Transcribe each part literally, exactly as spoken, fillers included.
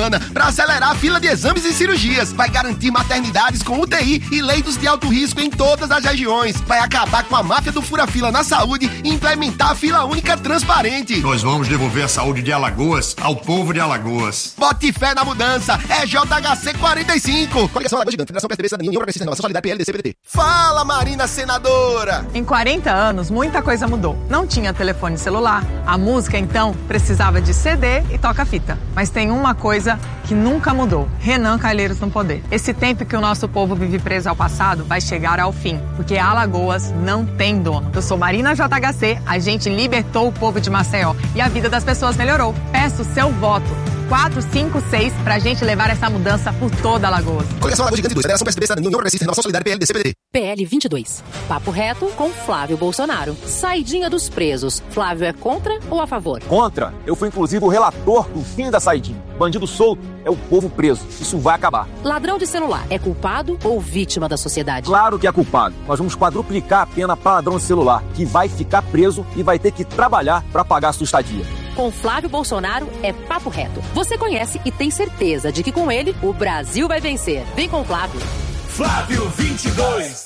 semana para acelerar a fila de exames e cirurgias. Vai garantir maternidades com U T I e leitos de alto risco em todas as regiões. Vai acabar com a máfia do fura-fila na saúde e implementar a fila única transparente. Nós vamos devolver a saúde de Alagoas ao povo de Alagoas. Bote fé na mudança. É J H C quarenta e cinco. Coligação Alagoas Gigante, Federação P S D B, Cidadania, União Progressista, Renovação Solidária, P L D C, P D T. Fala, Marina Senadora! Em quarenta anos, muita coisa mudou. Não tinha telefone celular. A música, então, precisava de C D e toca-fita. Mas tem uma coisa que nunca mudou. Renan Calheiros no poder. Esse tempo que o nosso povo vive preso ao passado vai chegar ao fim. Porque Alagoas não tem dono. Eu sou Marina J H C, a gente libertou o povo de Maceió. E a vida das pessoas melhorou. Peço seu voto. quatro, cinco, seis, pra gente levar essa mudança por toda Alagoas. Coligação Alagoas Gigante dois, Federação P S D B, Cidadania, União Progressista, Renovação Solidária, P L D C, P D T. P L vinte e dois. Papo reto com Flávio Bolsonaro. Saidinha dos presos. Flávio é contra ou a favor? Contra. Eu fui inclusive o relator do fim da saidinha. Bandido solto é o povo preso. Isso vai acabar. Ladrão de celular é culpado ou vítima da sociedade? Claro que é culpado. Nós vamos quadruplicar a pena para ladrão de celular, que vai ficar preso e vai ter que trabalhar para pagar a sua estadia. Com Flávio Bolsonaro é papo reto. Você conhece e tem certeza de que com ele o Brasil vai vencer. Vem com Flávio. Flávio vinte e dois.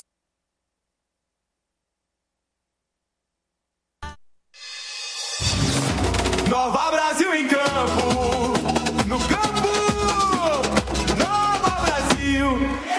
Nova Brasil em campo. No campo. Nova Brasil.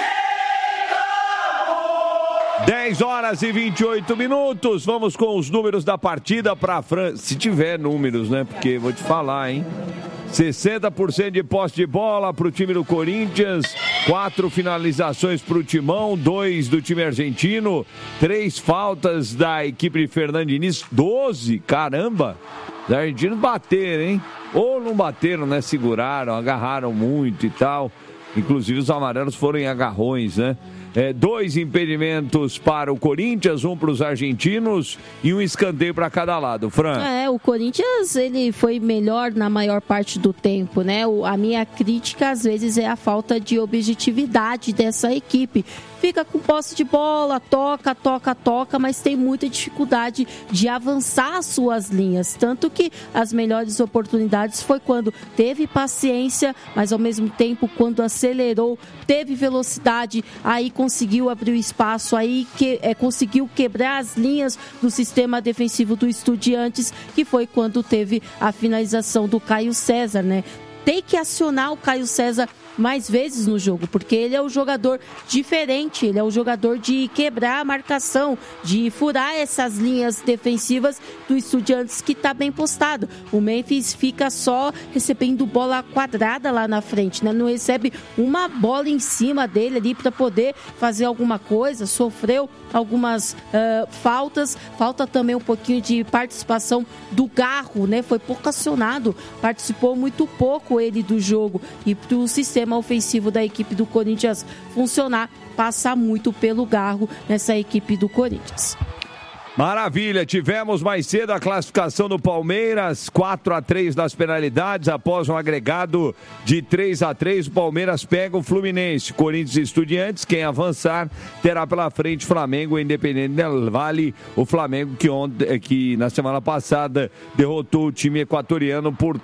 dez horas e vinte e oito minutos. Vamos com os números da partida para a França. Se tiver números, né? Porque vou te falar, hein? sessenta por cento de posse de bola para o time do Corinthians, quatro finalizações para o Timão, dois do time argentino, três faltas da equipe de Fernando Diniz, doze, caramba! Os argentinos bateram, hein? Ou não bateram, né? Seguraram, agarraram muito e tal. Inclusive os amarelos foram em agarrões, né? É, dois impedimentos para o Corinthians, um para os argentinos e um escanteio para cada lado. Fran. É, o Corinthians ele foi melhor na maior parte do tempo, né? O, a minha crítica às vezes é a falta de objetividade dessa equipe. Fica com posse de bola, toca, toca, toca, mas tem muita dificuldade de avançar as suas linhas. Tanto que as melhores oportunidades foi quando teve paciência, mas ao mesmo tempo quando acelerou, teve velocidade, aí conseguiu abrir o espaço, aí que, é, conseguiu quebrar as linhas do sistema defensivo do Estudiantes, que foi quando teve a finalização do Caio César, né? Tem que acionar o Caio César mais vezes no jogo, porque ele é um jogador diferente, ele é um jogador de quebrar a marcação, de furar essas linhas defensivas do Estudiantes que está bem postado. O Memphis fica só recebendo bola quadrada lá na frente, né? Não recebe uma bola em cima dele ali para poder fazer alguma coisa, sofreu algumas uh, faltas, falta também um pouquinho de participação do Garro, né? Foi pouco acionado, participou muito pouco ele do jogo, e para o sistema ofensivo da equipe do Corinthians funcionar, passa muito pelo Garro nessa equipe do Corinthians. Maravilha, tivemos mais cedo a classificação do Palmeiras, quatro a três nas penalidades, após um agregado de três a três, o Palmeiras pega o Fluminense, Corinthians e Estudiantes, quem avançar terá pela frente Flamengo e Independente del Valle, o Flamengo que, ontem, que na semana passada derrotou o time equatoriano por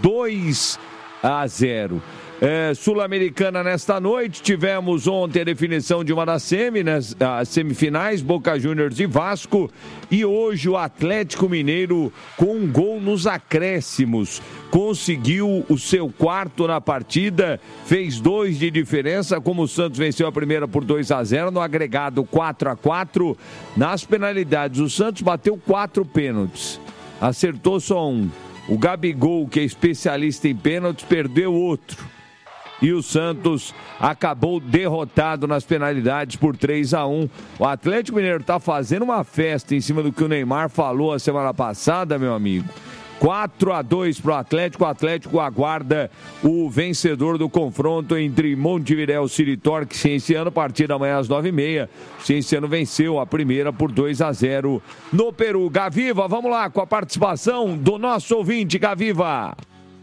dois a zero. É, Sul-Americana nesta noite, tivemos ontem a definição de uma das semi, né, as semifinais, Boca Juniors e Vasco, e hoje o Atlético Mineiro com um gol nos acréscimos, conseguiu o seu quarto na partida, fez dois de diferença, como o Santos venceu a primeira por dois a zero, no agregado quatro a quatro, nas penalidades o Santos bateu quatro pênaltis, acertou só um, o Gabigol, que é especialista em pênaltis, perdeu outro. E o Santos acabou derrotado nas penalidades por três a um. O Atlético Mineiro está fazendo uma festa em cima do que o Neymar falou a semana passada, meu amigo. quatro a dois para o Atlético. O Atlético aguarda o vencedor do confronto entre Montevidéu e City Torque, Cienciano, partida amanhã às nove e meia. Cienciano venceu a primeira por dois a zero no Peru. Gaviva, vamos lá com a participação do nosso ouvinte, Gaviva.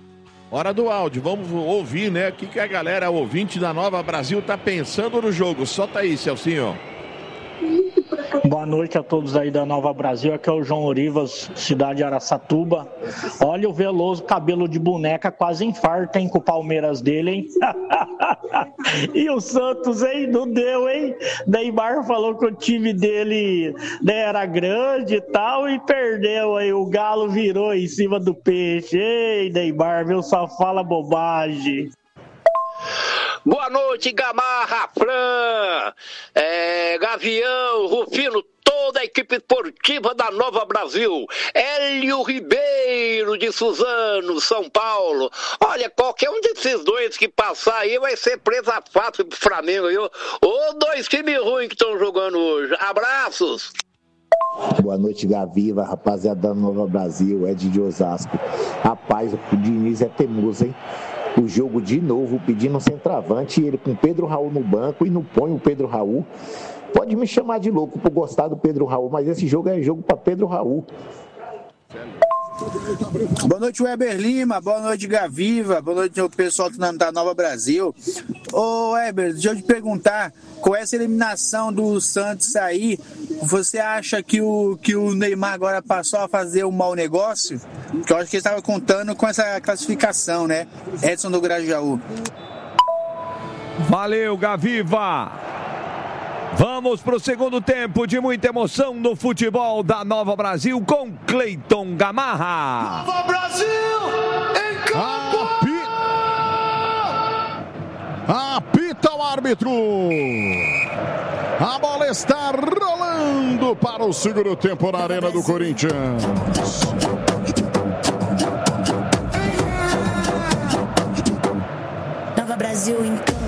Hora do áudio, vamos ouvir, né? O que, que a galera, ouvinte da Nova Brasil, tá pensando no jogo. Solta aí, Celcinho. Isso, pra Boa noite a todos aí da Nova Brasil, aqui é o João Orivas, cidade de Araçatuba. Olha o Veloso, cabelo de boneca, quase infarto, hein, com o Palmeiras dele, hein? E o Santos, hein, não deu, hein? Neymar falou que o time dele, né, era grande e tal e perdeu aí, o Galo virou em cima do peixe. Ei, Neymar, viu, só fala bobagem. Boa noite, Gamarra, Fran, é, Gavião, Rufino, toda a equipe esportiva da Nova Brasil. Hélio Ribeiro de Suzano, São Paulo. Olha, qualquer um desses dois que passar aí vai ser presa fácil pro Flamengo, viu? Ô, dois times ruins que estão jogando hoje. Abraços! Boa noite, Gaviva, rapaziada da Nova Brasil, Ed de Osasco. Rapaz, o Diniz é teimoso, hein? O jogo de novo, pedindo um centroavante, ele com Pedro Raul no banco e não põe o Pedro Raul. Pode me chamar de louco por gostar do Pedro Raul, mas esse jogo é jogo para Pedro Raul. Boa noite, Weber Lima. Boa noite, Gaviva. Boa noite ao pessoal da Nova Brasil. Ô, Weber, deixa eu te perguntar, com essa eliminação do Santos aí, você acha que o, que o Neymar agora passou a fazer um mau negócio? Porque eu acho que ele estava contando com essa classificação, né? Edson do Grajaú. Valeu, Gaviva! Vamos para o segundo tempo de muita emoção no futebol da Nova Brasil com Cleiton Gamarra. Nova Brasil em campo! Apita, apita o árbitro. A bola está rolando para o segundo tempo na Arena do Corinthians. Nova Brasil em campo.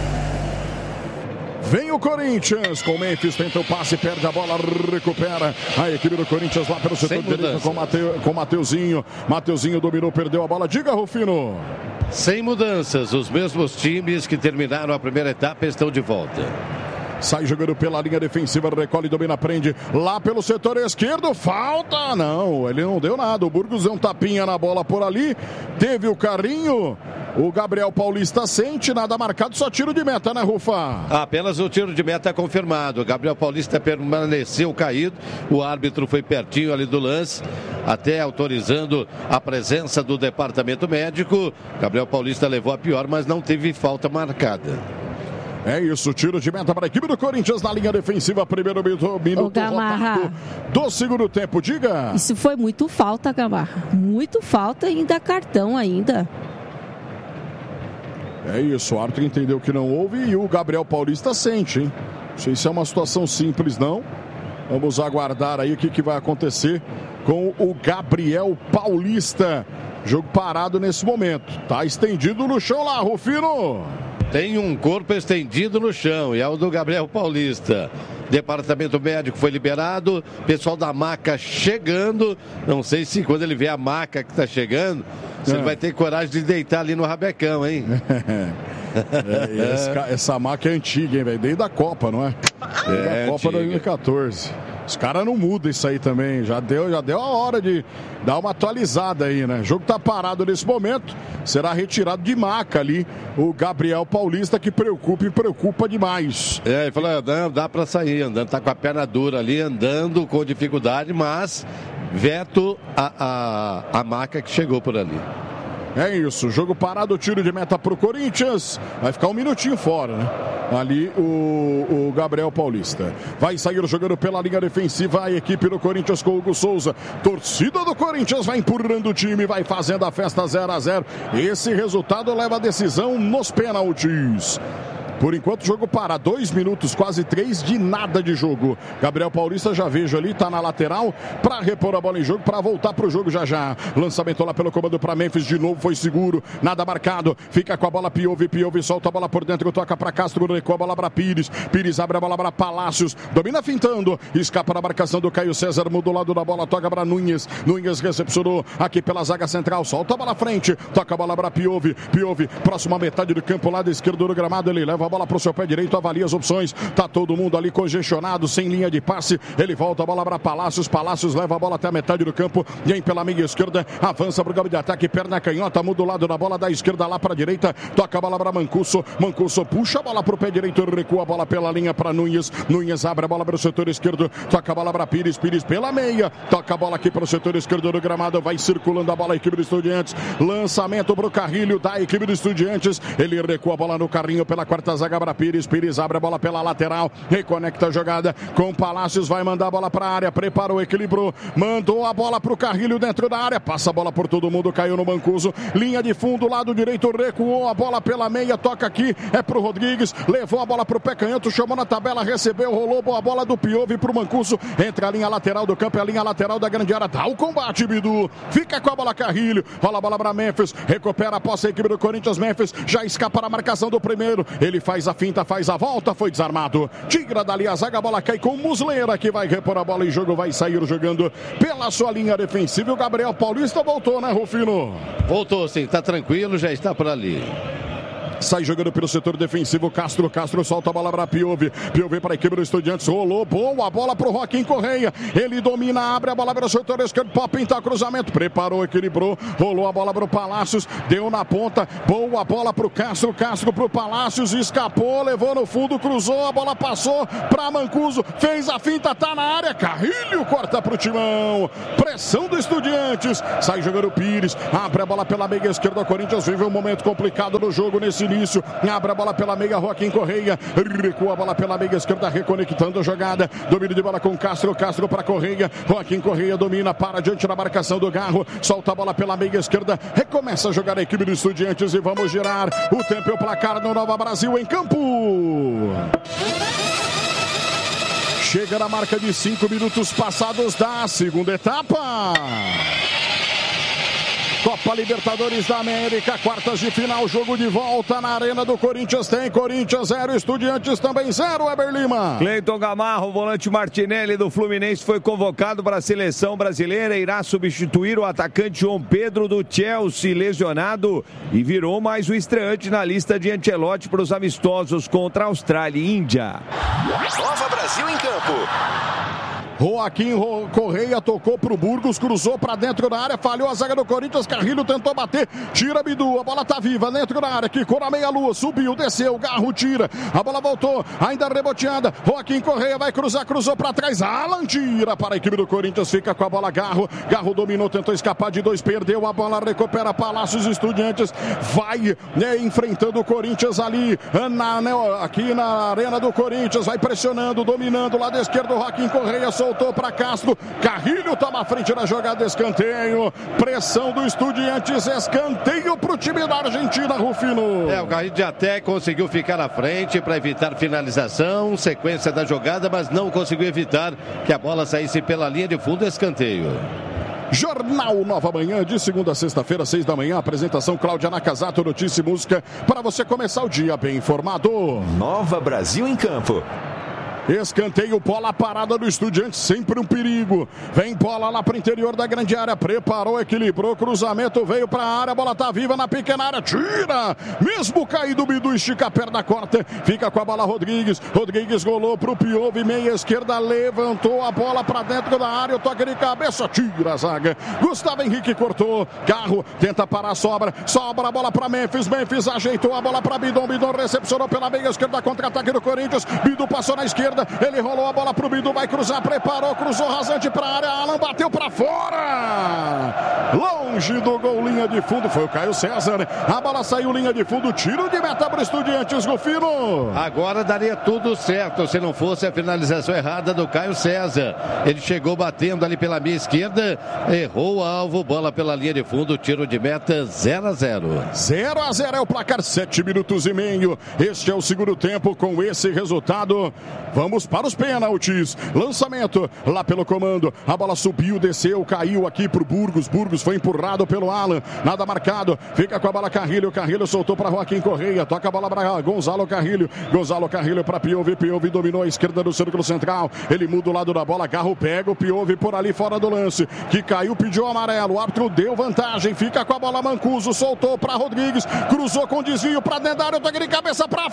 Vem o Corinthians com o Memphis, tenta o passe, perde a bola, recupera a equipe do Corinthians lá pelo setor direito com, Mateu, com Mateuzinho. Mateuzinho dominou, perdeu a bola. Diga, Rufino. Sem mudanças, os mesmos times que terminaram a primeira etapa estão de volta. Sai jogando pela linha defensiva, recolhe, domina, prende lá pelo setor esquerdo, falta, não, ele não deu nada, o Burgos deu um tapinha na bola por ali, teve o carrinho, o Gabriel Paulista sente, nada marcado, só tiro de meta, né, Rufa? Apenas o tiro de meta confirmado, o Gabriel Paulista permaneceu caído, o árbitro foi pertinho ali do lance, até autorizando a presença do departamento médico, Gabriel Paulista levou a pior, mas não teve falta marcada. É isso, tiro de meta para a equipe do Corinthians na linha defensiva, primeiro minuto, minuto rodado do segundo tempo, diga. Isso foi muito falta, Gamarra, muito falta e ainda cartão ainda. É isso, o árbitro entendeu que não houve e o Gabriel Paulista sente, hein? Não sei se é uma situação simples, não. Vamos aguardar aí o que, que vai acontecer com o Gabriel Paulista. Jogo parado nesse momento, tá estendido no chão lá, Rufino. Tem um corpo estendido no chão e é o do Gabriel Paulista. Departamento médico foi liberado, pessoal da maca chegando. Não sei se quando ele vê a maca que está chegando, você é. vai ter coragem de deitar ali no rabecão, hein? É, essa, essa maca é antiga, hein, velho? Desde a Copa, não é? Desde é, a Copa antiga. dois mil e quatorze. Os caras não mudam isso aí também. Já deu, já deu a hora de dar uma atualizada aí, né? O jogo tá parado nesse momento. Será retirado de maca ali o Gabriel Paulista, que preocupa e preocupa demais. É, ele falou, não, dá pra sair andando. Tá com a perna dura ali, andando com dificuldade, mas veto a, a, a maca que chegou por ali. É isso, jogo parado, tiro de meta pro Corinthians. Vai ficar um minutinho fora, né? Ali o, o Gabriel Paulista. Vai sair jogando pela linha defensiva a equipe do Corinthians com o Hugo Souza. Torcida do Corinthians vai empurrando o time, vai fazendo a festa zero a zero. Esse resultado leva a decisão nos pênaltis. Por enquanto, jogo para dois minutos, quase três de nada de jogo. Gabriel Paulista, já vejo ali, tá na lateral para repor a bola em jogo, para voltar pro jogo já já. Lançamento lá pelo comando para Memphis, de novo foi seguro, nada marcado. Fica com a bola Piove, Piove solta a bola por dentro, toca para Castro, recua a bola para Pires. Pires abre a bola para Palácios, domina fintando, escapa na marcação do Caio César, muda o lado da bola, toca para Nunes. Nunes recepcionou aqui pela zaga central, solta a bola à frente, toca a bola para Piove. Piove, próxima metade do campo, lado esquerdo do gramado, ele leva a bola pro seu pé direito, avalia as opções. Tá todo mundo ali congestionado, sem linha de passe. Ele volta a bola para Palácios. Palácios leva a bola até a metade do campo. Vem pela meia esquerda, avança pro campo de ataque, perna canhota, muda o lado da bola da esquerda lá para a direita. Toca a bola para Mancuso. Mancuso puxa a bola pro pé direito, recua a bola pela linha para Nunes. Nunes abre a bola para o setor esquerdo. Toca a bola para Pires. Pires pela meia. Toca a bola aqui para o setor esquerdo do gramado. Vai circulando a bola a equipe do Estudiantes. Lançamento pro Carrilho da equipe do Estudiantes. Ele recua a bola no carrinho pela quarta zaga para Pires. Pires abre a bola pela lateral. Reconecta a jogada com Palácios. Vai mandar a bola para a área. Preparou, equilibrou. Mandou a bola pro Carrilho dentro da área. Passa a bola por todo mundo. Caiu no Mancuso. Linha de fundo, lado direito. Recuou a bola pela meia. Toca aqui. É pro Rodrigues. Levou a bola pro pé canhoto. Chamou na tabela. Recebeu. Rolou. Boa bola do Piove pro Mancuso. Entra a linha lateral do campo. É a linha lateral da grande área. Dá o combate, Bidu. Fica com a bola Carrilho. Rola a bola para Memphis. Recupera a posse a equipe do Corinthians. Memphis já escapa na marcação do primeiro. Ele faz a finta, faz a volta. Foi desarmado. Tira dali a zaga. A bola cai com o Muslera, que vai repor a bola em jogo. Vai sair jogando pela sua linha defensiva. O Gabriel Paulista voltou, né, Rufino? Voltou, sim. Tá tranquilo. Já está por ali. Sai jogando pelo setor defensivo, Castro, Castro solta a bola para Piove, Piove para a equipe do Estudiantes, rolou, boa bola para o Joaquim Correia, ele domina, abre a bola pelo setor esquerdo, pode pintar cruzamento, preparou, equilibrou, rolou a bola para o Palácios, deu na ponta, boa bola para o Castro, Castro para o Palácios, escapou, levou no fundo, cruzou, a bola passou para Mancuso, fez a finta, tá na área, Carrilho corta para o Timão, pressão do Estudiantes, sai jogando o Pires, abre a bola pela meia esquerda, o Corinthians vive um momento complicado no jogo nesse início, abre a bola pela meia, Joaquim Correia, recua a bola pela meia esquerda, reconectando a jogada, domínio de bola com Castro, Castro para Correia, Joaquim Correia domina, para diante da marcação do Garro, solta a bola pela meia esquerda, recomeça a jogar a equipe dos Estudiantes e vamos girar o tempo e o placar no Nova Brasil em campo. Chega na marca de cinco minutos passados da segunda etapa. Copa Libertadores da América, quartas de final, jogo de volta na Arena do Corinthians. Tem Corinthians zero, Estudiantes também zero, Weber Lima. Cleiton Gamarro, volante Martinelli do Fluminense, foi convocado para a seleção brasileira, irá substituir o atacante João Pedro do Chelsea, lesionado, e virou mais um estreante na lista de Ancelotti para os amistosos contra a Austrália e Índia. Nova Brasil em campo. Joaquim Correia tocou pro Burgos, cruzou para dentro da área, falhou a zaga do Corinthians, Carrilho tentou bater, tira Bidu, a bola tá viva dentro da área, quicou na meia lua, subiu, desceu, Garro tira, a bola voltou, ainda reboteada, Joaquim Correia vai cruzar, cruzou para trás, Alan tira para a equipe do Corinthians, fica com a bola Garro, Garro dominou, tentou escapar de dois, perdeu a bola, recupera Palácios, Estudiantes, vai né, enfrentando o Corinthians ali, na, né, aqui na arena do Corinthians, vai pressionando, dominando, lado esquerdo, Joaquim Correia, voltou para Castro, Carrilho toma a frente na jogada, escanteio, pressão do Estudiantes, escanteio para o time da Argentina, Rufino. É, o Carrilho até conseguiu ficar à frente para evitar finalização, sequência da jogada, mas não conseguiu evitar que a bola saísse pela linha de fundo, escanteio. Jornal Nova Manhã, de segunda a sexta-feira, seis da manhã, apresentação Cláudia Nakazato, notícia e música, para você começar o dia bem informado. Nova Brasil em campo. Escanteio, bola parada do Estudiantes, sempre um perigo. Vem bola lá para o interior da grande área, preparou, equilibrou, cruzamento, veio para a área, bola tá viva na pequena área, tira, mesmo caído, Bidu estica a perna, corta, fica com a bola Rodrigues, Rodrigues rolou pro Piove, meia esquerda, levantou a bola para dentro da área, o toque de cabeça, tira a zaga, Gustavo Henrique cortou, Carro, tenta parar, sobra, sobra a bola para Memphis, Memphis ajeitou a bola para Bidon, Bidon recepcionou pela meia esquerda, contra-ataque do Corinthians, Bidu passou na esquerda, ele rolou a bola pro Bidu, vai cruzar, preparou, cruzou rasante pra área, Alan bateu pra fora, longe do gol, linha de fundo, foi o Caio César, a bola saiu linha de fundo, tiro de meta para Estudiantes, Rufino. Agora daria tudo certo, se não fosse a finalização errada do Caio César, ele chegou batendo ali pela minha esquerda, errou o alvo, bola pela linha de fundo, tiro de meta, zero a zero. zero a zero é o placar, sete minutos e meio, este é o segundo tempo, com esse resultado, vamos Vamos para os pênaltis. Lançamento lá pelo comando. A bola subiu, desceu, caiu aqui pro Burgos. Burgos foi empurrado pelo Alan. Nada marcado. Fica com a bola Carrilho. Carrilho soltou para Joaquim Correia. Toca a bola para Gonzalo Carrilho. Gonzalo Carrilho para Piove. Piove dominou a esquerda do círculo central. Ele muda o lado da bola. Garro pega o Piove por ali fora do lance. Que caiu, pediu o amarelo. O árbitro deu vantagem. Fica com a bola Mancuso. Soltou para Rodrigues. Cruzou com desvio para dentro da área. Toque de cabeça para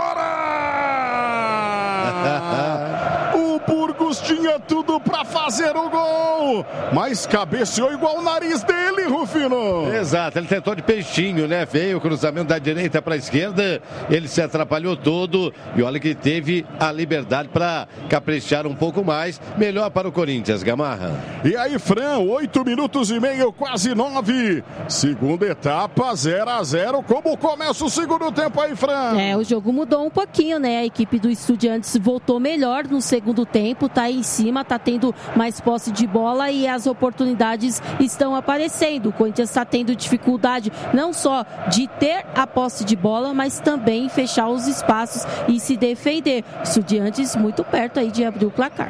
fora. O Burgos tinha tudo para fazer o gol, mas cabeceou igual o nariz dele, Rufino. Exato, ele tentou de peixinho, né? Veio o cruzamento da direita para a esquerda, ele se atrapalhou todo e olha que teve a liberdade para caprichar um pouco mais. Melhor para o Corinthians, Gamarra. E aí, Fran, oito minutos e meio, quase nove. Segunda etapa, zero a zero. Como começa o segundo tempo aí, Fran? É, o jogo mudou um pouquinho, né? A equipe do Estudiantes voltou melhor no segundo tempo, tá aí em cima, tá tendo mais posse de bola e as oportunidades estão aparecendo. O Corinthians está tendo dificuldade não só de ter a posse de bola, mas também fechar os espaços e se defender. Estudiantes muito perto aí de abrir o placar.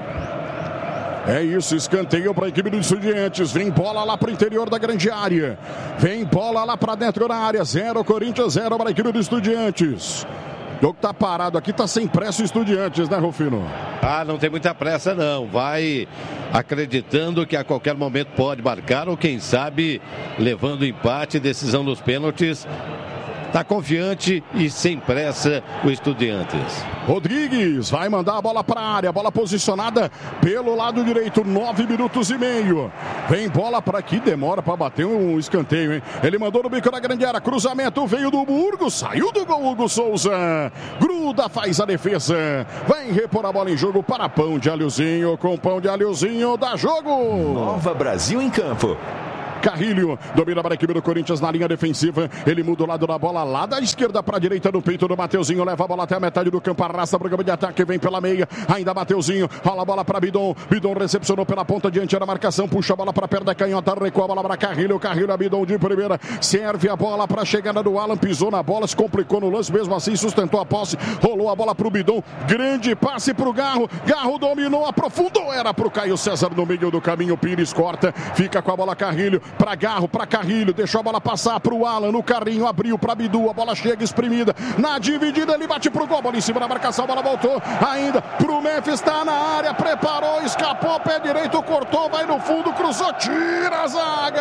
É isso, escanteio para a equipe dos Estudiantes. Vem bola lá para o interior da grande área. Vem bola lá para dentro da área. Zero Corinthians, zero para a equipe dos Estudiantes. O jogo tá parado aqui, tá sem pressa o Estudiantes, né, Rufino? Ah, não tem muita pressa não. Vai acreditando que a qualquer momento pode marcar ou quem sabe levando empate, decisão dos pênaltis. Tá confiante e sem pressa o Estudiantes. Rodrigues vai mandar a bola para a área, bola posicionada pelo lado direito, nove minutos e meio. Vem bola para aqui, demora para bater um escanteio, hein? Ele mandou no bico da grande área, cruzamento veio do Burgos, saiu do gol Hugo Souza. Gruda, faz a defesa. Vai repor a bola em jogo para Pão de Alhozinho, com Pão de Alhozinho, dá jogo. Nova Brasil em campo. Carrilho domina para a equipe do Corinthians na linha defensiva. Ele muda o lado da bola lá da esquerda para a direita no peito do Mateuzinho. Leva a bola até a metade do campo. Arrasta para o campo de ataque. Vem pela meia. Ainda Mateuzinho. Rola a bola para Bidon. Bidon recepcionou pela ponta diante da marcação. Puxa a bola para perto da canhota. Recua a bola para Carrilho. Carrilho a Bidon de primeira. Serve a bola para a chegada do Alan. Pisou na bola. Se complicou no lance. Mesmo assim sustentou a posse. Rolou a bola para o Bidon. Grande passe para o Garro. Garro dominou. Aprofundou. Era para o Caio César no meio do caminho. Pires corta. Fica com a bola Carrilho. Para Garro. Para Carrilho, deixou a bola passar para o Alan no carrinho, abriu para Bidu, a bola chega espremida, na dividida ele bate pro gol, bola em cima da marcação, a bola voltou, ainda pro Memphis, está na área, preparou, escapou, pé direito, cortou, vai no fundo, cruzou, tira a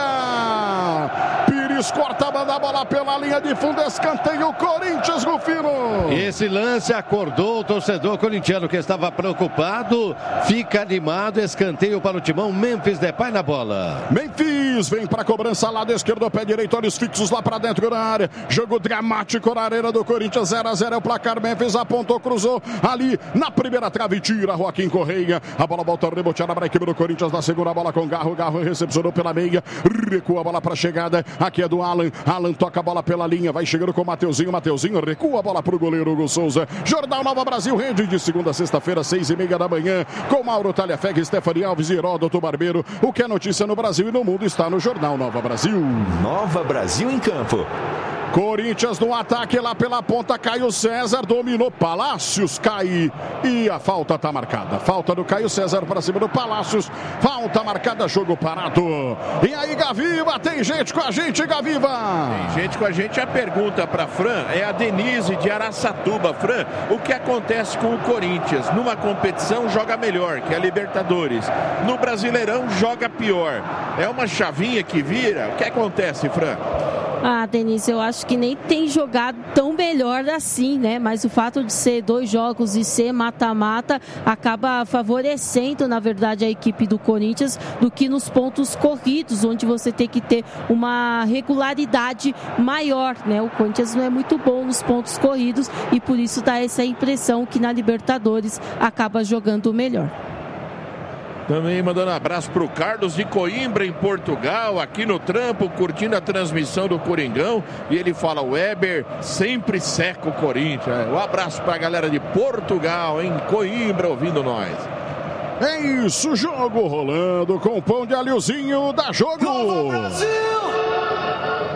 zaga, Pires corta, manda a bola pela linha de fundo, escanteio, Corinthians, Rufino. Esse lance acordou o torcedor corintiano que estava preocupado, fica animado, escanteio para o timão, Memphis Depay na bola. Memphis vem para a cobrança, lado esquerdo, pé direito, olhos fixos lá para dentro da área. Jogo dramático na arena do Corinthians, zero a zero é o placar. Memphis apontou, cruzou ali na primeira trave, tira Joaquim Correia. A bola volta reboteada para a equipe do Corinthians na segunda bola com Garro. Garro recepcionou pela meia, recua a bola para a chegada. Aqui é do Alan. Alan toca a bola pela linha, vai chegando com o Mateuzinho. Mateuzinho recua a bola para o goleiro Hugo Souza. Jornal Nova Brasil, rede de segunda a sexta-feira, seis e meia da manhã, com Mauro Talhafeg, Stephanie Alves e Heródoto Barbeiro. O que é notícia no Brasil e no mundo está no Jornal Nova Brasil. Nova Brasil em campo. Corinthians no ataque lá pela ponta, Caio César dominou, Palácios cai e a falta tá marcada. Falta do Caio César para cima do Palácios, falta marcada, jogo parado. E aí, Gaviva, tem gente com a gente, Gaviva? Tem gente com a gente, a pergunta para Fran é a Denise de Araçatuba. Fran, o que acontece com o Corinthians? Numa competição joga melhor, que é a Libertadores. No Brasileirão joga pior. É uma chavinha que vira? O que acontece, Fran? Ah, Denise, eu acho que nem tem jogado tão melhor assim, né? Mas o fato de ser dois jogos e ser mata-mata acaba favorecendo, na verdade, a equipe do Corinthians do que nos pontos corridos, onde você tem que ter uma regularidade maior, né? O Corinthians não é muito bom nos pontos corridos e por isso dá essa impressão que na Libertadores acaba jogando melhor. Também mandando um abraço para o Carlos de Coimbra, em Portugal, aqui no trampo, curtindo a transmissão do Coringão. E ele fala, o Weber sempre seca o Corinthians. Um abraço para a galera de Portugal, em Coimbra, ouvindo nós. É isso, jogo rolando com o Pão de Alhozinho, dá jogo!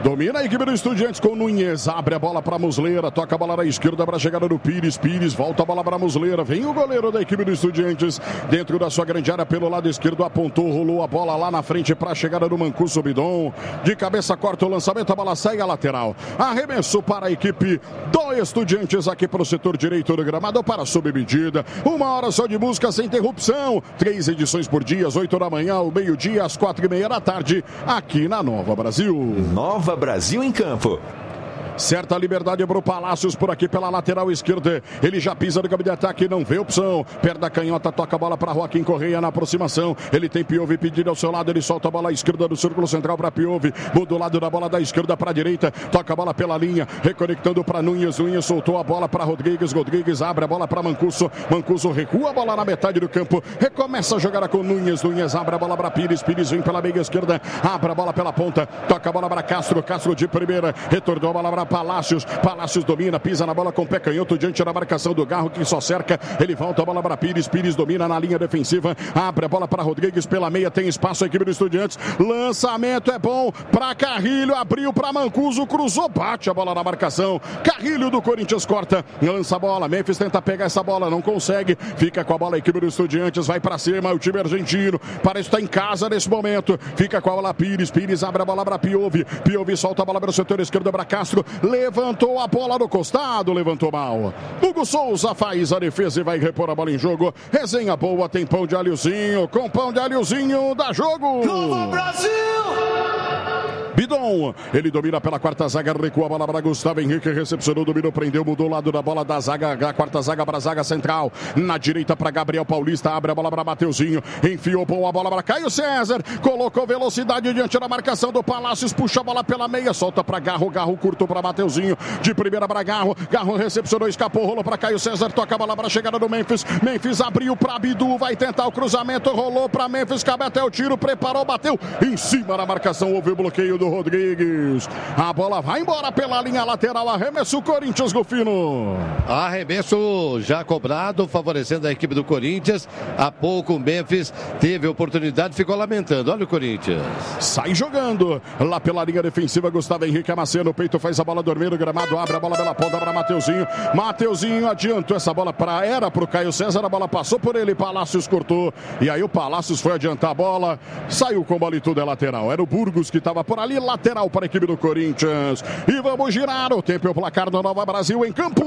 Domina a equipe do Estudiantes com Nunes. Abre a bola para Muslera. Toca a bola na esquerda para a chegada do Pires. Pires volta a bola para Muslera. Vem o goleiro da equipe do Estudiantes dentro da sua grande área pelo lado esquerdo. Apontou, rolou a bola lá na frente para a chegada do Mancuso Bidon. De cabeça corta o lançamento. A bola sai a lateral. Arremesso para a equipe do Estudiantes aqui para o setor direito do gramado para sob medida. Uma hora só de música sem interrupção. Três edições por dia, às oito da manhã, ao meio-dia, às quatro e meia da tarde, aqui na Nova Brasil. Nova Brasil em campo. Certa liberdade para o Palácios por aqui pela lateral esquerda. Ele já pisa no campo de ataque, não vê opção. Perde a canhota, toca a bola para Joaquim Correia na aproximação. Ele tem Piove pedido ao seu lado. Ele solta a bola à esquerda do círculo central para Piove. Muda o lado da bola da esquerda para a direita. Toca a bola pela linha, reconectando para Nunes. Nunes soltou a bola para Rodrigues. Rodrigues abre a bola para Mancuso. Mancuso recua a bola na metade do campo. Recomeça a jogada com Nunes. Nunes abre a bola para Pires. Pires vem pela meia esquerda. Abre a bola pela ponta. Toca a bola para Castro. Castro de primeira. Retornou a bola para Palácios. Palácios domina, pisa na bola com o pé canhoto diante da marcação do Garro que só cerca. Ele volta a bola para Pires. Pires domina na linha defensiva. Abre a bola para Rodrigues pela meia. Tem espaço a equipe do Estudiantes. Lançamento é bom para Carrilho. Abriu para Mancuso. Cruzou, bate a bola na marcação. Carrilho do Corinthians corta. Lança a bola. Memphis tenta pegar essa bola. Não consegue. Fica com a bola a equipe do Estudiantes. Vai para cima o time argentino. Parece estar em casa nesse momento. Fica com a bola Pires. Pires abre a bola para Piove. Piove solta a bola para o setor esquerdo para Castro. Levanta. Levantou a bola no costado, levantou mal. Hugo Souza faz a defesa e vai repor a bola em jogo. Resenha boa, tem pão de alhozinho. Com pão de alhozinho, dá jogo. Nova Brasil! Bidon, ele domina pela quarta zaga, recua a bola para Gustavo Henrique, recepcionou, dominou, prendeu, mudou o lado da bola da zaga, da quarta zaga para a zaga central, na direita para Gabriel Paulista, abre a bola para Mateuzinho, enfiou boa bola para Caio César, colocou velocidade diante da marcação do Palácios, puxa a bola pela meia, solta para Garro, Garro curto para Mateuzinho, de primeira para Garro, Garro recepcionou, escapou, rolou para Caio César, toca a bola para a chegada do Memphis, Memphis abriu para Bidu, vai tentar o cruzamento, rolou para Memphis, cabe até o tiro, preparou, bateu, em cima da marcação, houve o bloqueio do Rodrigues. A bola vai embora pela linha lateral. Arremesso Corinthians, Golfino. Arremesso já cobrado, favorecendo a equipe do Corinthians. Há pouco o Memphis teve oportunidade, ficou lamentando. Olha o Corinthians. Sai jogando. Lá pela linha defensiva, Gustavo Henrique amacia no peito, faz a bola dormir no gramado, abre a bola pela ponta para Mateuzinho. Mateuzinho adiantou essa bola para era para o Caio César. A bola passou por ele, Palácios cortou. E aí o Palácios foi adiantar a bola. Saiu com bola e tudo é lateral. Era o Burgos que estava por ali. Lateral para a equipe do Corinthians. E vamos girar o tempo e o placar do Nova Brasil em campo.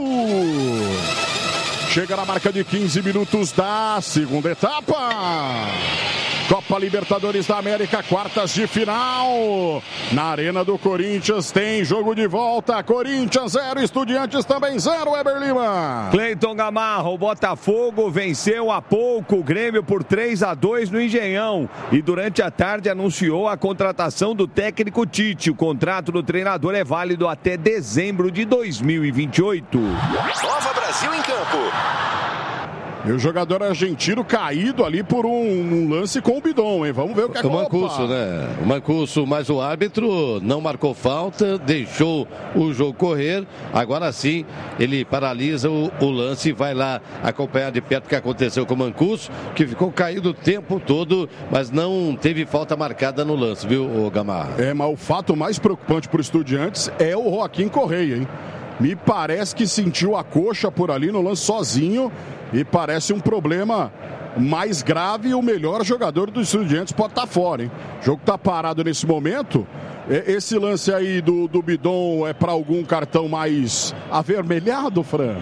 Chega na marca de quinze minutos da segunda etapa. Copa Libertadores da América, quartas de final. Na Arena do Corinthians tem jogo de volta. Corinthians zero, Estudiantes também zero, Weber Lima. Cleiton Gamarra, o Botafogo venceu há pouco o Grêmio por três a dois no Engenhão. E durante a tarde anunciou a contratação do técnico Tite. O contrato do treinador é válido até dezembro de dois mil e vinte e oito. Nova Brasil em campo. E o jogador argentino caído ali por um, um lance com o Bidon, hein? Vamos ver o que é que o Mancuso, né? O Mancuso, mas o árbitro não marcou falta, deixou o jogo correr. Agora sim, ele paralisa o, o lance e vai lá acompanhar de perto o que aconteceu com o Mancuso, que ficou caído o tempo todo, mas não teve falta marcada no lance, viu, Gamarra? É, mas o fato mais preocupante para o Estudiantes é o Joaquim Correia, hein? Me parece que sentiu a coxa por ali no lance sozinho e parece um problema mais grave. O melhor jogador dos Estudiantes pode estar fora, hein? O jogo está parado nesse momento. Esse lance aí do, do Bidon é para algum cartão mais avermelhado, Fran?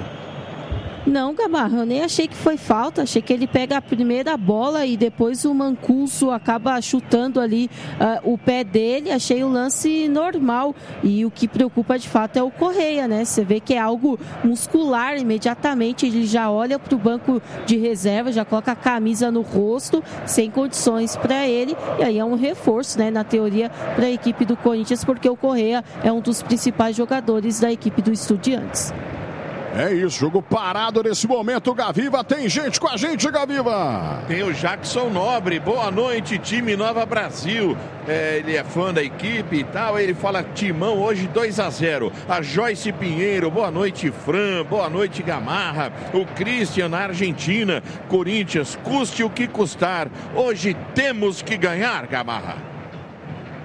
Não, Gamarra, eu nem achei que foi falta, achei que ele pega a primeira bola e depois o Mancuso acaba chutando ali uh, o pé dele, achei o lance normal e o que preocupa de fato é o Correia, né? Você vê que é algo muscular, imediatamente ele já olha para o banco de reserva, já coloca a camisa no rosto, sem condições para ele, e aí é um reforço, né, na teoria, para a equipe do Corinthians, porque o Correia é um dos principais jogadores da equipe do Estudiantes. É isso, jogo parado nesse momento, Gaviva, tem gente com a gente, Gaviva. Tem o Jackson Nobre, boa noite, time Nova Brasil, é, ele é fã da equipe e tal, ele fala timão hoje dois a zero, a Joyce Pinheiro, boa noite Fran, boa noite Gamarra, o Christian na Argentina, Corinthians, custe o que custar, hoje temos que ganhar, Gamarra.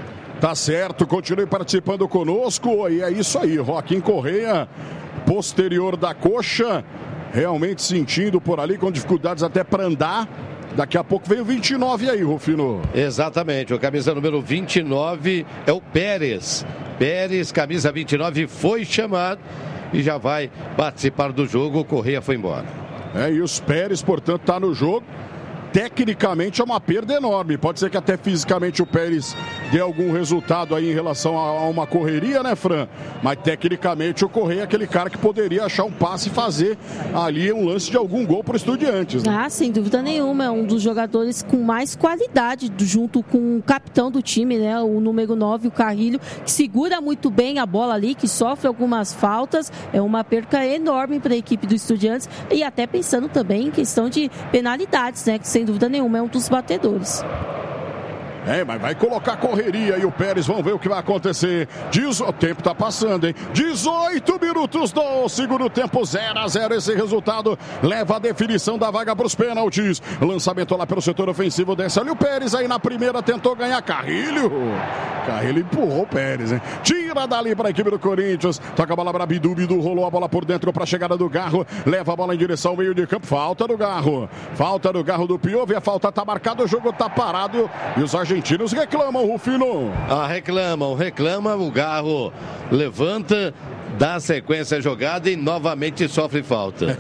Tá certo, continue participando conosco. E é isso aí, Joaquim Correia, posterior da coxa, realmente sentindo por ali, com dificuldades até para andar. Daqui a pouco vem o vinte e nove aí, Rufino. Exatamente, o camisa número vinte e nove é o Pérez. Pérez, camisa vinte e nove, foi chamado e já vai participar do jogo. O Correia foi embora. É, e os Pérez, portanto, tá no jogo. Tecnicamente é uma perda enorme. Pode ser que até fisicamente o Pérez dê algum resultado aí em relação a uma correria, né, Fran? Mas tecnicamente o Correia é aquele cara que poderia achar um passe e fazer ali um lance de algum gol para o Estudiantes, né? Ah, sem dúvida nenhuma. É um dos jogadores com mais qualidade, junto com o capitão do time, né? O número nove, o Carrilho, que segura muito bem a bola ali, que sofre algumas faltas. É uma perca enorme para a equipe do Estudiantes. E até pensando também em questão de penalidades, né? Que sem dúvida nenhuma é um dos batedores. É, mas vai colocar correria e o Pérez, vamos ver o que vai acontecer. Diz, o tempo tá passando, hein? dezoito minutos do segundo tempo, zero a zero. Esse resultado leva a definição da vaga para os pênaltis. Lançamento lá pelo setor ofensivo, desce ali o Pérez, aí na primeira tentou ganhar Carrilho. Carrilho empurrou o Pérez, hein? Tira dali para a equipe do Corinthians. Toca a bola para Bidu, Bidu rolou a bola por dentro para a chegada do Garro. Leva a bola em direção ao meio de campo. Falta do Garro. Falta do Garro do Piove. A falta tá marcada, o jogo tá parado e os argentinos argentinos reclamam, Rufino. Ah, reclamam, reclamam. O Garro levanta, dá sequência à jogada e novamente sofre falta.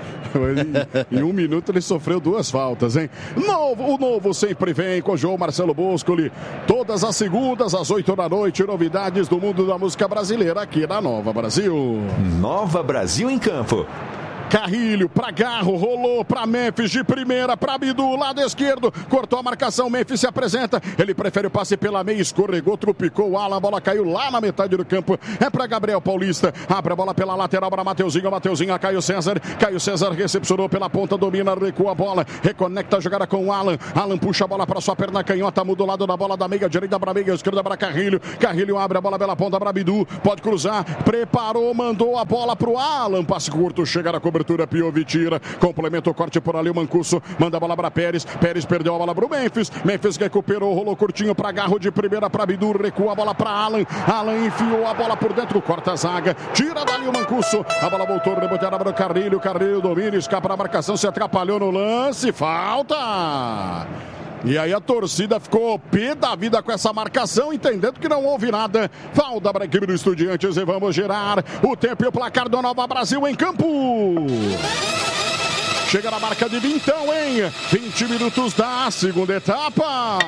Em um minuto ele sofreu duas faltas, hein? Novo, o novo sempre vem com o João Marcelo Boscoli. Todas as segundas, às oito da noite, novidades do mundo da música brasileira aqui na Nova Brasil. Nova Brasil em campo. Carrilho para Garro, rolou para Memphis de primeira, para Bidu, lado esquerdo, cortou a marcação, Memphis se apresenta, ele prefere o passe pela meia, escorregou, trupicou o Alan, a bola caiu lá na metade do campo, é para Gabriel Paulista, abre a bola pela lateral para Mateuzinho, Mateuzinho a Caio César, Caio César recepcionou pela ponta, domina, recua a bola, reconecta a jogada com o Alan, Alan puxa a bola para sua perna canhota, muda o lado da bola da meia direita para meia esquerda para Carrilho, Carrilho abre a bola pela ponta para Bidu, pode cruzar, preparou, mandou a bola para o Alan, passe curto, chega na cobertura. Piove tira, complementa o corte por ali o Mancuso, manda a bola para Pérez, Pérez perdeu a bola para o Memphis, Memphis recuperou, rolou curtinho para Garro de primeira para Bidu, recua a bola para Alan, Alan enfiou a bola por dentro, corta a zaga, tira dali o Mancuso, a bola voltou, reboteada para o Carrilho, Carrilho domina, escapa na marcação, se atrapalhou no lance, falta! E aí a torcida ficou pé da vida com essa marcação, entendendo que não houve nada. Falta para a equipe do Estudiantes e vamos girar o tempo e o placar do Nova Brasil em campo. Chega na marca de vintão, hein? vinte minutos da segunda etapa.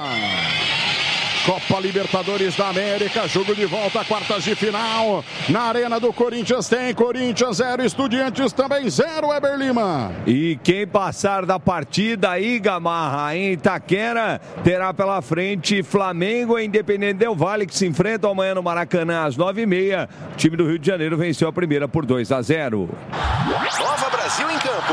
Copa Libertadores da América, jogo de volta, quartas de final. Na Arena do Corinthians tem Corinthians zero, Estudiantes também zero, Weber Lima. E quem passar da partida aí, Gamarra, em Itaquera, terá pela frente Flamengo e Independente Del Valle, que se enfrentam amanhã no Maracanã às nove e meia. O time do Rio de Janeiro venceu a primeira por dois a zero. Nova Brasil em campo.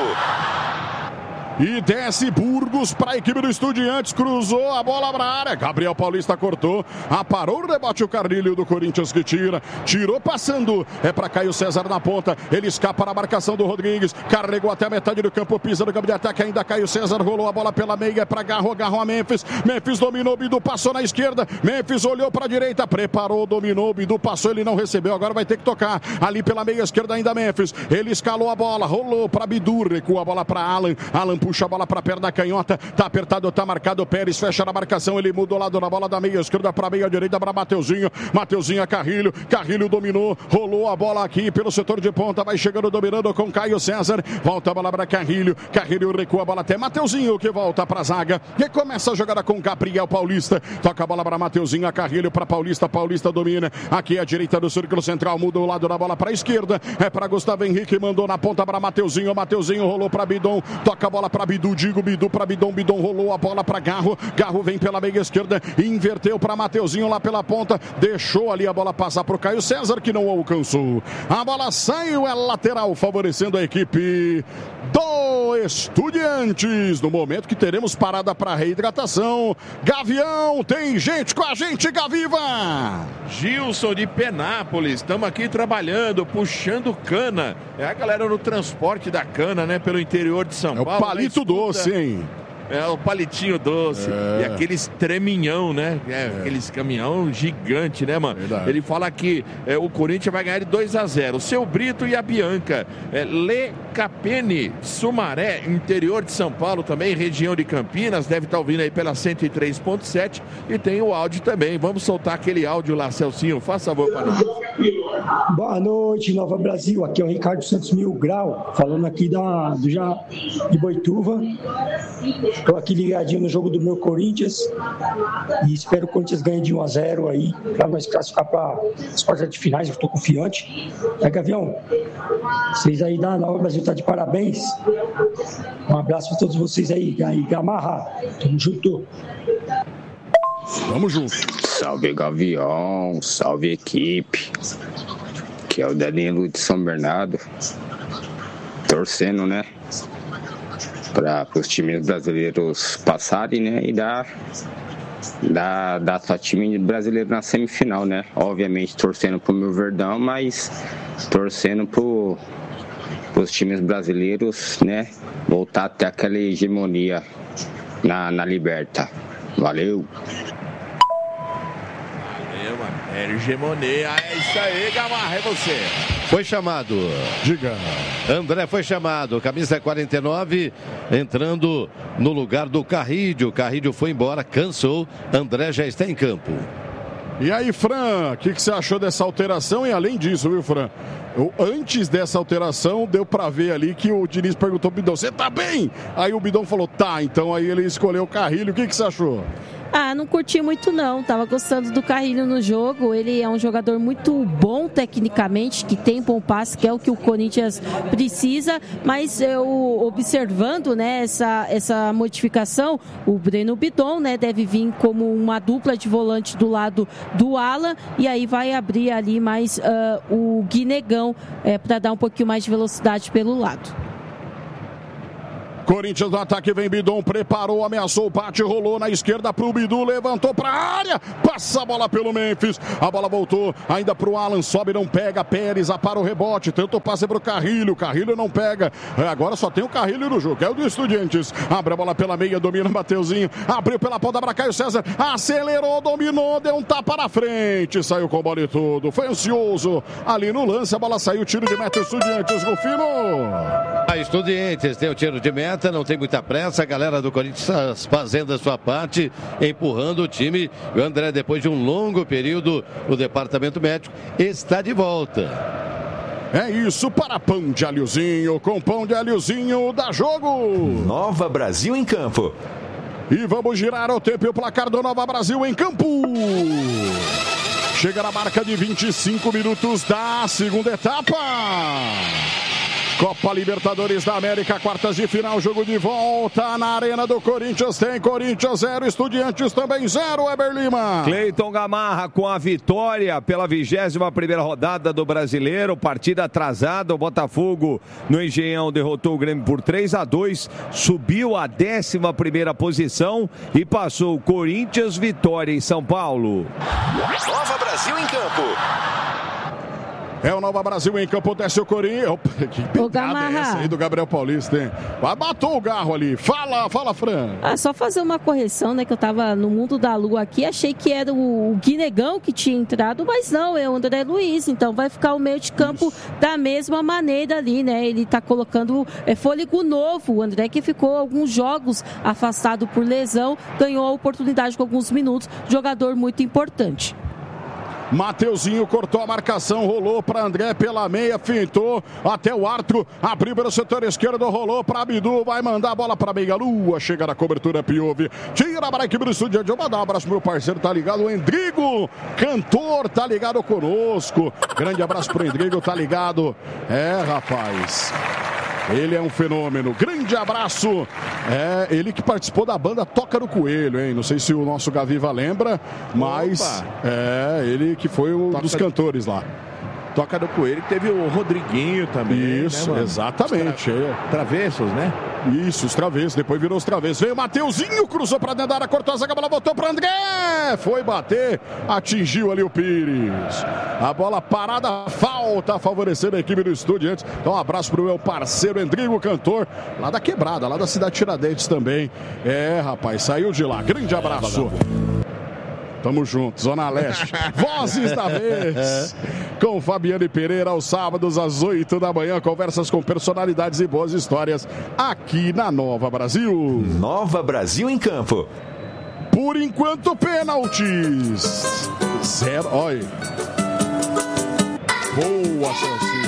E desce Burgos para a equipe do Estudiantes, cruzou a bola para a área, Gabriel Paulista cortou, aparou o rebote, o Carrilho do Corinthians que tira, tirou passando, é para Caio César na ponta, ele escapa na marcação do Rodrigues, carregou até a metade do campo, pisa no campo de ataque, ainda Caio César, rolou a bola pela meia, é para Garro, Garro a Memphis, Memphis dominou, Bidu passou na esquerda, Memphis olhou para a direita, preparou, dominou, Bidu passou, ele não recebeu, agora vai ter que tocar, ali pela meia esquerda ainda Memphis, ele escalou a bola, rolou para Bidu, recua a bola para Alan, Alan puxa a bola para a perna canhota, tá apertado, tá marcado, o Pérez fecha na marcação, ele muda o lado da bola da meia esquerda para meia direita para Mateuzinho, Mateuzinho a Carrilho, Carrilho dominou, rolou a bola aqui pelo setor de ponta, vai chegando dominando com Caio César, volta a bola para Carrilho, Carrilho recua a bola até Mateuzinho que volta para a zaga, recomeça a jogada com Gabriel Paulista, toca a bola para Mateuzinho, a Carrilho para Paulista, Paulista domina, aqui a direita do círculo central, muda o lado da bola para a esquerda, é para Gustavo Henrique, mandou na ponta para Mateuzinho, Mateuzinho rolou para Bidon, toca a bola para Bidu, digo Bidu para Bidon, Bidon rolou a bola para Garro, Garro vem pela meia esquerda, inverteu para Mateuzinho lá pela ponta, deixou ali a bola passar para o Caio César que não alcançou, a bola saiu, é lateral, favorecendo a equipe do Estudiantes, no momento que teremos parada para reidratação. Gavião, tem gente com a gente, Gaviva! Gilson de Penápolis, estamos aqui trabalhando, puxando cana, é a galera no transporte da cana, né, pelo interior de São é Paulo. O palito doce, hein? É, o palitinho doce. É. E aqueles treminhão, né? É, É. Aqueles caminhão gigante, né, mano? Verdade. Ele fala que é, o Corinthians vai ganhar de dois a zero. O Seu Brito e a Bianca. É, Le Capene, Sumaré, interior de São Paulo também, região de Campinas. Deve estar ouvindo aí pela cento e três ponto sete. E tem o áudio também. Vamos soltar aquele áudio lá, Celcinho. Faça favor para nós. Boa noite, Nova Brasil. Aqui é o Ricardo Santos Mil Grau, falando aqui da, do já, de Boituva. Estou aqui ligadinho no jogo do meu Corinthians e espero que o Corinthians ganhe de um a zero aí, para nós classificar para as quartas de finais. Eu estou confiante. É, Gavião, vocês aí da Nova Brasil tá de parabéns. Um abraço para todos vocês aí, aí Gamarra. Tamo junto. Tamo junto. Salve, Gavião. Salve, equipe. Que é o Danilo de São Bernardo. Torcendo, né? Para os times brasileiros passarem, né? E dar, dar, dar só time brasileiro na semifinal, né? Obviamente torcendo pro meu Verdão, mas torcendo pro os times brasileiros, né? Voltar até aquela hegemonia na, na Liberta. Valeu! Valeu, mano. É hegemonia. É isso aí, Gamarra. É você. Foi chamado. Diga. André foi chamado. Camisa quarenta e nove, entrando no lugar do Carrídio. Carrídio foi embora, cansou. André já está em campo. E aí, Fran, o que, que você achou dessa alteração? E além disso, viu, Fran? Eu, antes dessa alteração, deu pra ver ali que o Diniz perguntou pro Bidão, você tá bem? Aí o Bidão falou, tá. Então aí ele escolheu o Carrilho. O que, que você achou? Ah, não curti muito não, tava gostando do Carrilho no jogo, ele é um jogador muito bom tecnicamente, que tem bom passe, que é o que o Corinthians precisa, mas eu observando, né, essa, essa modificação, o Breno Bidon, né, deve vir como uma dupla de volante do lado do Alan, e aí vai abrir ali mais uh, o Guinegão é, para dar um pouquinho mais de velocidade pelo lado. Corinthians no ataque, vem Bidon, preparou, ameaçou, bate, rolou na esquerda pro Bidu, levantou pra área, passa a bola pelo Memphis, a bola voltou ainda pro Alan, sobe, não pega, Pérez apara o rebote, tenta o passe pro Carrilho, Carrilho não pega, agora só tem o Carrilho no jogo, é o do Estudiantes, abre a bola pela meia, domina Mateuzinho, abriu pela ponta pra Caio César, acelerou, dominou, deu um tapa na frente, saiu com a bola e tudo, foi ansioso, ali no lance, a bola saiu, tiro de meta, Estudiantes, Rufino. A Estudiantes tem o tiro de meta, não tem muita pressa, a galera do Corinthians fazendo a sua parte, empurrando o time. O André, depois de um longo período no departamento médico, está de volta. É isso, para Pão de Alhozinho, com Pão de Alhozinho, dá jogo. Nova Brasil em campo. E vamos girar o tempo e o placar do Nova Brasil em campo. Chega na marca de vinte e cinco minutos da segunda etapa. Copa Libertadores da América, quartas de final, jogo de volta na Arena do Corinthians. Tem Corinthians zero, Estudiantes também zero, Eber Lima. Cleiton Gamarra com a vitória pela vigésima primeira rodada do Brasileiro, partida atrasada, o Botafogo no Engenhão derrotou o Grêmio por três a dois, subiu à décima primeira posição e passou o Corinthians, vitória em São Paulo. Nova Brasil em campo. É o Nova Brasil em campo, desce o Corinthians. Opa, que pegada é essa aí do Gabriel Paulista, hein? Matou o garro ali. Fala, fala, Fran. Ah, só fazer uma correção, né? Que eu tava no mundo da lua aqui, achei que era o Guinegão que tinha entrado, mas não, é o André Luiz. Então vai ficar o meio de campo Isso. da mesma maneira ali, né? Ele tá colocando é, fôlego novo. O André, que ficou alguns jogos afastado por lesão, ganhou a oportunidade com alguns minutos. Jogador muito importante. Mateuzinho cortou a marcação, rolou para André pela meia, fintou até o Arthur, abriu pelo setor esquerdo, rolou para Bidu, vai mandar a bola para meia lua, chega na cobertura Piove, tira para a equipe do Estudiantes. Eu vou dar um abraço pro meu parceiro, tá ligado? O Endrigo, cantor, tá ligado conosco. Grande abraço pro Endrigo, tá ligado? É, rapaz. Ele é um fenômeno. Grande abraço. É, ele que participou da banda Toca no Coelho, hein? Não sei se o nosso Gaviva lembra, mas Opa. é ele que foi um Toca dos cantores lá. Toca do Coelho, teve o Rodriguinho também. Isso, né, exatamente. Os tra... Travessos, né? Isso, os travessos, depois virou os travessos. Veio o Mateuzinho, cruzou pra dentro da área, cortou a zaga, a bola voltou pra André. Foi bater, atingiu ali o Pires. A bola parada, falta, favorecendo a equipe do Estudiantes. Então um abraço pro meu parceiro Endrigo Cantor, lá da Quebrada, lá da cidade de Tiradentes também. É, rapaz, saiu de lá. Grande abraço. Tamo junto, Zona Leste. Vozes da vez. Com Fabiane Pereira, aos sábados, às oito da manhã. Conversas com personalidades e boas histórias aqui na Nova Brasil. Nova Brasil em campo. Por enquanto, pênaltis. Zero. Olha. Boa, Celcinho.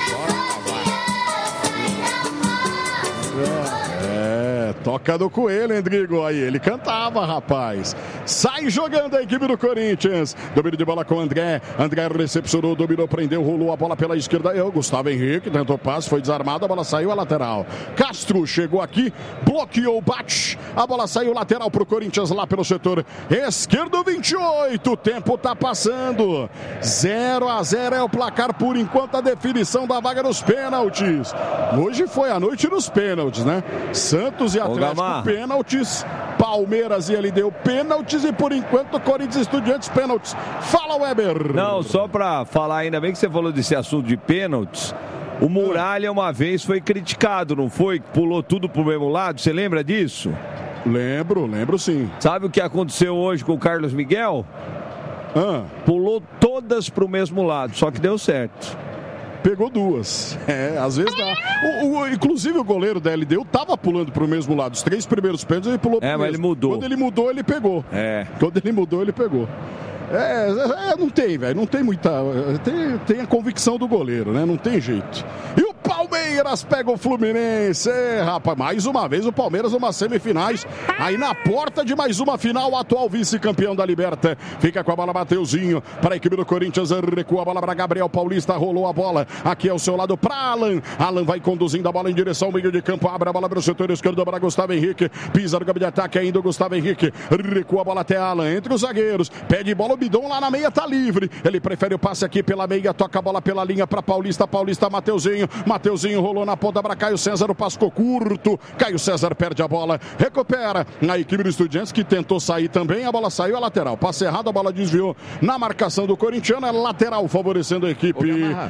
É, toca do Coelho, Endrigo. Aí ele cantava, rapaz. Sai jogando a equipe do Corinthians. Domínio de bola com o André. André recepcionou, dominou, prendeu, rolou a bola pela esquerda. Eu, Gustavo Henrique, tentou passe, foi desarmado, a bola saiu à lateral. Castro chegou aqui, bloqueou o bate. A bola saiu lateral pro Corinthians lá pelo setor esquerdo, vinte e oito. O tempo tá passando. zero a zero é o placar por enquanto, a definição da vaga nos pênaltis. Hoje foi a noite dos pênaltis, né? Santos e Atlético, pênaltis. Palmeiras e L D U, pênaltis. E por enquanto, Corinthians e Estudiantes, pênaltis. Fala, Weber. Não, só pra falar, ainda bem que você falou desse assunto de pênaltis. O Muralha uma vez foi criticado, não foi? Pulou tudo pro mesmo lado, você lembra disso? Lembro, lembro sim. Sabe o que aconteceu hoje com o Carlos Miguel? Ah. Pulou todas pro mesmo lado, só que deu certo. Pegou duas. É, às vezes dá. O, o, inclusive o goleiro da L D U tava pulando pro mesmo lado. Os três primeiros pênaltis ele pulou pro É, mesmo. mas ele mudou. Quando ele mudou, ele pegou. É. Quando ele mudou, ele pegou. É, é não tem, velho. Não tem muita. Tem, tem a convicção do goleiro, né? Não tem jeito. E o Palmeiras pega o Fluminense. É, rapaz, mais uma vez o Palmeiras numa semifinais. Aí na porta de mais uma final, o atual vice-campeão da Liberta. Fica com a bola Mateuzinho para a equipe do Corinthians. Recua a bola para Gabriel Paulista. Rolou a bola aqui ao seu lado para Alan. Alan vai conduzindo a bola em direção ao meio de campo. Abre a bola para o setor esquerdo para Gustavo Henrique. Pisa no campo de ataque ainda o Gustavo Henrique. Recua a bola até Alan. Entre os zagueiros. Pede bola, o Bidon lá na meia tá livre. Ele prefere o passe aqui pela meia. Toca a bola pela linha para Paulista. Paulista, Mateuzinho. Mateuzinho rolou na ponta para Caio César. O passe ficou curto. Caio César perde a bola. Recupera a equipe do Estudiantes que tentou sair também. A bola saiu à lateral. Passe errado, a bola desviou na marcação do corintiano. É lateral favorecendo a equipe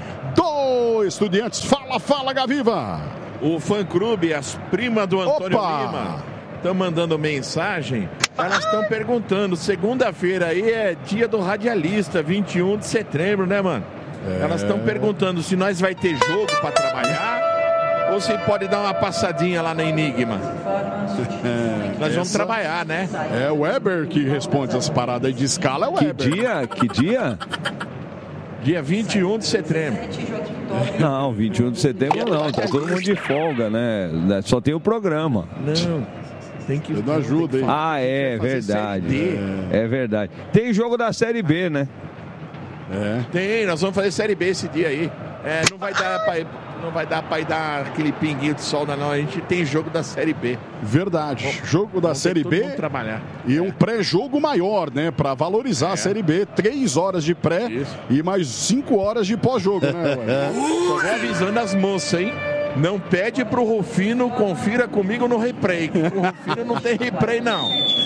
do Estudiantes. Fala, fala, Gaviva. O fã-clube, as primas do Antônio Opa! Lima, estão mandando mensagem. Elas estão perguntando. Segunda-feira aí é dia do radialista, vinte e um de setembro, né, mano? É. Elas estão perguntando se nós vai ter jogo para trabalhar ou se pode dar uma passadinha lá na Enigma. É, nós vamos trabalhar, né? É o Weber que responde as paradas aí de escala. É o Weber. Que dia? Que dia? Dia vinte e um de setembro. Não, vinte e um de setembro não. Tá todo mundo de folga, né? Só tem o programa. Não. Tem que dar ajuda, hein? Ah, é verdade. É. é verdade. Tem jogo da Série B, né? É. Tem, nós vamos fazer Série B esse dia aí. É, não vai dar pra, não vai dar pra ir dar aquele pinguinho de sol, não. A gente tem jogo da Série B. Verdade. Bom, jogo da Série B trabalhar. E um pré-jogo maior, né? Pra valorizar é. a Série B. Três horas de pré Isso. e mais cinco horas de pós-jogo, né? Só vou avisando as moças, hein? Não pede pro Rufino, confira comigo no replay. O Rufino não tem replay, não.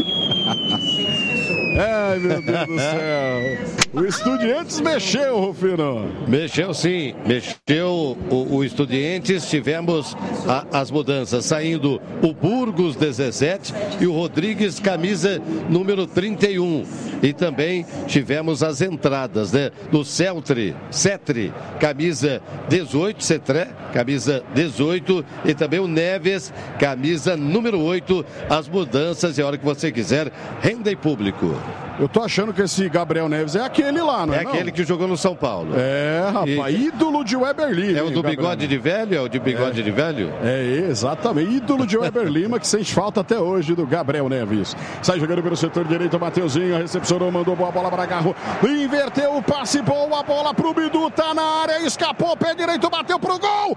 Ai, meu Deus do céu. O Estudiantes mexeu, Rufino. Mexeu sim, mexeu o, o Estudiantes. Tivemos a, as mudanças, saindo o Burgos dezessete e o Rodrigues camisa número trinta e um. E também tivemos as entradas, né? Do Celtre, Cetre, camisa dezoito, Cetré, camisa dezoito, e também o Neves, camisa número oito. As mudanças, e a hora que você quiser, renda em público. Eu tô achando que esse Gabriel Neves é aquele lá, não é? É aquele não? que jogou no São Paulo. É, rapaz, e... ídolo de Weber Lima. É o do Gabriel bigode Neves. de velho? É o de bigode é. de velho? É, exatamente. Ídolo de Weber Lima, que sente falta até hoje do Gabriel Neves. Sai jogando pelo setor direito, o Mateuzinho recepcionou, mandou boa bola para Garro. Inverteu o passe, boa bola pro Bidu, tá na área, escapou, pé direito, bateu pro gol.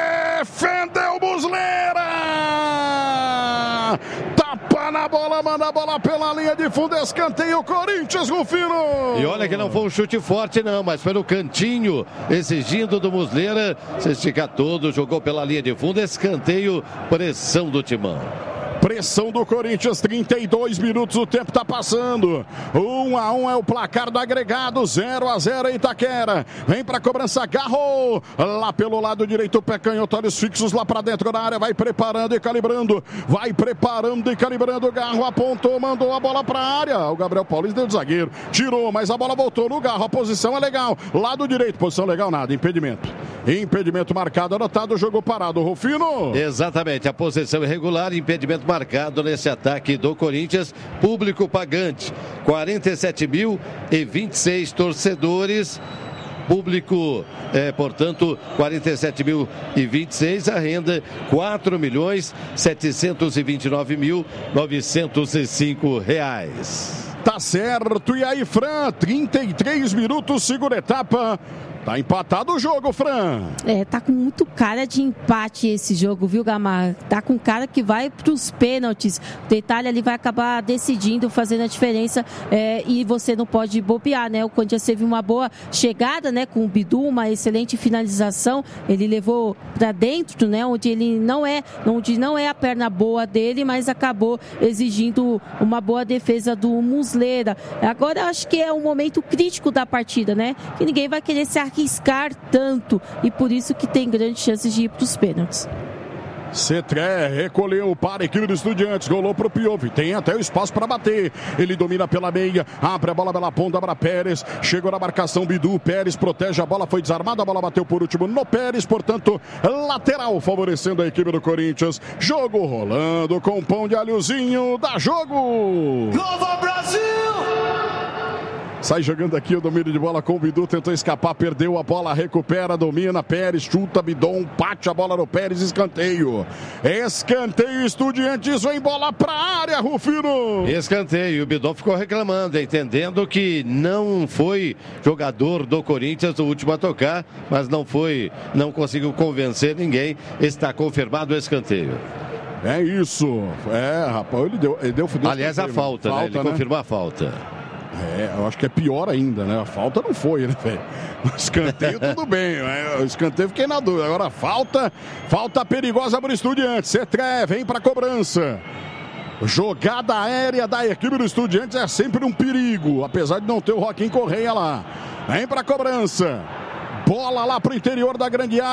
Defendeu Muslera! Tapa na bola, manda a bola pela linha de fundo, escanteio, Corinthians, Rufino. E olha que não foi um chute forte não, mas foi no cantinho, exigindo do Muslera, se esticar todo, jogou pela linha de fundo, escanteio, pressão do Timão. Pressão do Corinthians, trinta e dois minutos, o tempo tá passando. um a um é o placar do agregado, zero a zero Itaquera. Vem pra cobrança, Garro. Lá pelo lado direito, o pé canhoto, olhos fixos lá pra dentro da área. Vai preparando e calibrando. Vai preparando e calibrando. Garro apontou, mandou a bola pra área. O Gabriel Paulista deu de zagueiro. Tirou, mas a bola voltou no Garro. A posição é legal. Lado direito, posição legal, nada. Impedimento. Impedimento marcado, anotado, jogo parado. Rufino. Exatamente, a posição irregular, impedimento marcado nesse ataque do Corinthians. Público pagante, quarenta e sete mil e vinte e seis torcedores. Público, é, portanto, quarenta e sete mil e vinte e seis, a renda quatro milhões setecentos e vinte e nove mil novecentos e cinco reais. Tá certo, e aí, Fran, trinta e três minutos, segunda etapa. Tá empatado o jogo, Fran. É, tá com muito cara de empate esse jogo, viu, Gamar? Tá com cara que vai pros pênaltis. O detalhe ali vai acabar decidindo, fazendo a diferença, é, e você não pode bobear, né? O Corinthians teve uma boa chegada, né, com o Bidu, uma excelente finalização. Ele levou pra dentro, né, onde ele não é, onde não é a perna boa dele, mas acabou exigindo uma boa defesa do Muslera. Agora eu acho que é um momento crítico da partida, né? Que ninguém vai querer se arriscar tanto, e por isso que tem grandes chances de ir para os pênaltis. Cetré recolheu para a equipe do Estudiantes, rolou para o Piove, tem até o espaço para bater, ele domina pela meia, abre a bola pela ponta para Pérez, chegou na marcação Bidu, Pérez protege a bola, foi desarmado, a bola bateu por último no Pérez, portanto lateral favorecendo a equipe do Corinthians. Jogo rolando com pão de alhozinho, dá jogo! Nova Brasil! Sai jogando aqui o domínio de bola com o Bidu, tentou escapar, perdeu a bola, recupera, domina, Pérez, chuta, Bidon, bate a bola no Pérez, escanteio. Escanteio, Estudiantes, vem bola pra área, Rufino. Escanteio, o Bidon ficou reclamando, entendendo que não foi jogador do Corinthians o último a tocar, mas não foi, não conseguiu convencer ninguém, está confirmado o escanteio. É isso, é, rapaz, ele deu... Ele deu, deu Aliás, a falta, falta, né? Ele né? confirmou a falta. É, eu acho que é pior ainda, né? A falta não foi, né, velho? O escanteio tudo bem, né? O escanteio fiquei na dúvida. Agora falta, falta perigosa para o Estudiantes. Cetré vem para cobrança. Jogada aérea da equipe do Estudiantes é sempre um perigo, apesar de não ter o Joaquim Correia lá. Vem para cobrança. Bola lá pro interior da grande área.